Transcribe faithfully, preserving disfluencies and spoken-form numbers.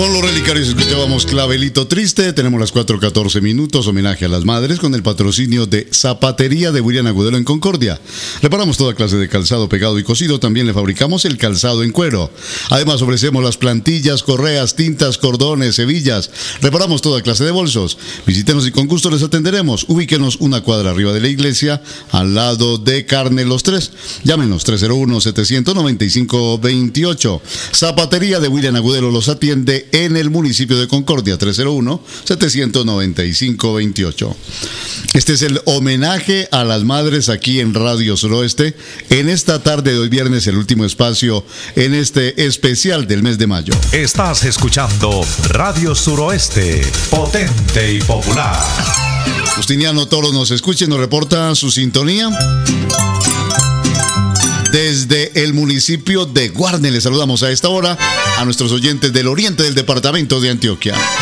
Con los relicarios escuchábamos Clavelito Triste. Tenemos las cuatro catorce minutos, homenaje a las madres con el patrocinio de Zapatería de William Agudelo en Concordia. Reparamos toda clase de calzado pegado y cosido. También le fabricamos el calzado en cuero. Además ofrecemos las plantillas, correas, tintas, cordones, hebillas. Reparamos toda clase de bolsos. Visítenos y con gusto les atenderemos. Ubíquenos una cuadra arriba de la iglesia, al lado de Carne Los Tres. Llámenos tres cero uno, siete nueve cinco, dos ocho. Zapatería de William Agudelo los atiende en el municipio de Concordia, tres cero uno, siete nueve cinco, dos ocho. Este es el homenaje a las madres aquí en Radio Suroeste. En esta tarde de hoy viernes, el último espacio en este especial del mes de mayo. Estás escuchando Radio Suroeste, potente y popular. Justiniano Toro nos escucha y nos reporta su sintonía desde el municipio de Guarne. Les saludamos a esta hora a nuestros oyentes del oriente del departamento de Antioquia.